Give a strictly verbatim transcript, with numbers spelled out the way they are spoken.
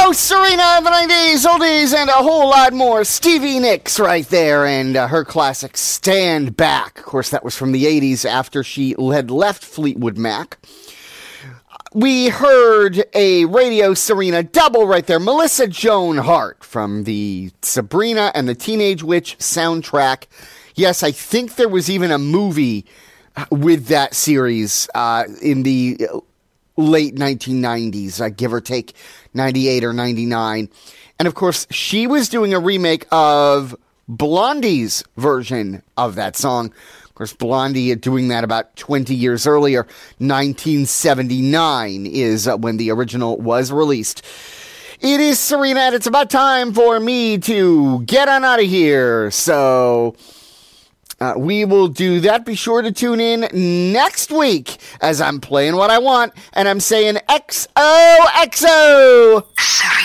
Radio Serena of the nineties, oldies, and a whole lot more. Stevie Nicks right there, and uh, her classic Stand Back. Of course, that was from the eighties after she had left Fleetwood Mac. We heard a Radio Serena double right there. Melissa Joan Hart from the Sabrina and the Teenage Witch soundtrack. Yes, I think there was even a movie with that series uh, in the late nineteen nineties, uh, give or take ninety-eight or ninety-nine. And of course, she was doing a remake of Blondie's version of that song. Of course, Blondie doing that about twenty years earlier. nineteen seventy-nine is uh, when the original was released. It is Serena, and it's about time for me to get on out of here. So uh, we will do that. Be sure to tune in next week as I'm playing what I want, and I'm saying X O X O. Serena.